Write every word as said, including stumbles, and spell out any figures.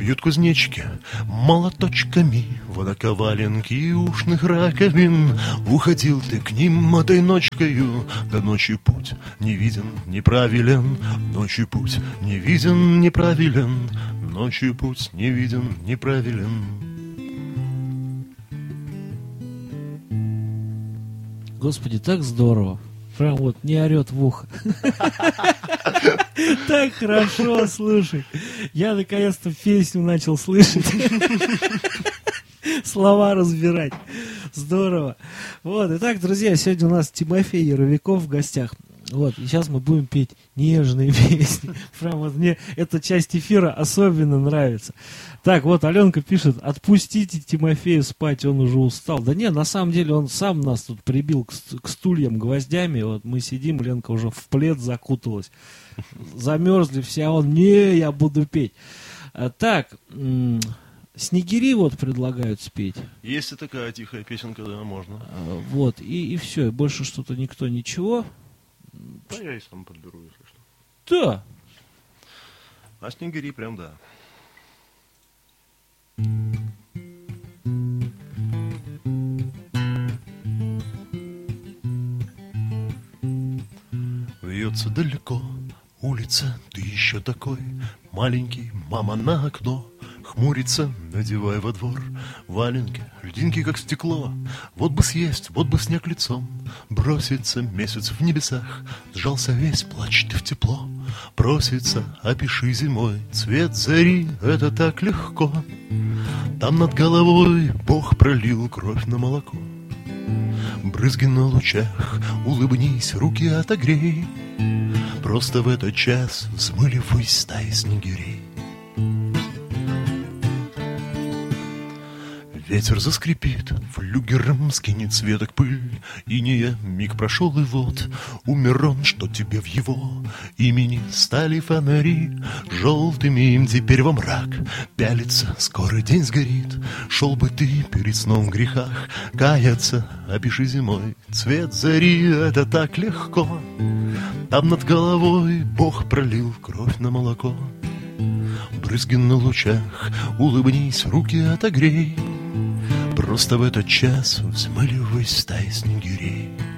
Бьют кузнечики молоточками водоковаленки ушных раковин. Уходил ты к ним этой ночкою, да ночью путь не виден, неправилен. Ночью путь не виден, неправилен. Ночью путь не виден, неправилен. Господи, так здорово. Прям вот не орет в ухо. Так хорошо, слушай. Я наконец-то песню начал слышать. Слова разбирать. Здорово. Вот, итак, друзья, сегодня у нас Тимофей Яровиков в гостях. Вот, и сейчас мы будем петь нежные песни. Прям вот мне эта часть эфира особенно нравится. Так, вот Аленка пишет: отпустите Тимофея спать, он уже устал. Да не, на самом деле он сам нас тут прибил к, к стульям гвоздями. Вот мы сидим, Ленка уже в плед закуталась. Замерзли все, а он: не, я буду петь. А, так, м- Снегири вот предлагают спеть. Есть и такая тихая песенка, да, можно. А, вот, и, и все, больше что-то никто ничего. Да, я и сам подберу, если что. Да. А Снегири прям да. Вьется далеко улица, ты еще такой маленький, мама на окно хмурится, надевая во двор валенки, льдинки как стекло. Вот бы съесть, вот бы снег лицом, бросится месяц в небесах, сжался весь, плачь ты в тепло. Просится, опиши зимой цвет зари, это так легко. Там над головой Бог пролил кровь на молоко. Брызги на лучах, улыбнись, руки отогрей. Просто в этот час взмыли ввысь стаи снегирей. Ветер заскрипит, флюгером скинет с веток пыль. Инея миг прошел, и вот умер он, что тебе в его имени стали фонари. Желтыми им теперь во мрак пялится, скоро день сгорит. Шел бы ты перед сном в грехах каяться, опиши зимой цвет зари, это так легко. Там над головой Бог пролил кровь на молоко. Брызги на лучах, улыбнись, руки отогрей. Просто в этот час взмыли ввысь стаи снегирей.